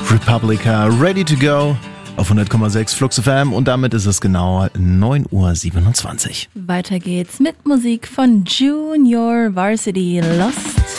Republica, Ready to Go auf 100,6 Flux FM und damit ist es genau 9:27 Uhr. Weiter geht's mit Musik von Junior Varsity Lost.